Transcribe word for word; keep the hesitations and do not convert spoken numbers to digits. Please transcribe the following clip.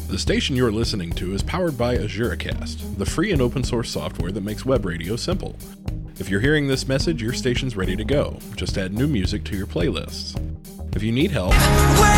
The station you're listening to is powered by AzureCast, the free and open source software that makes web radio simple. If you're hearing this message, your station's ready to go. Just add new music to your playlists. If you need help...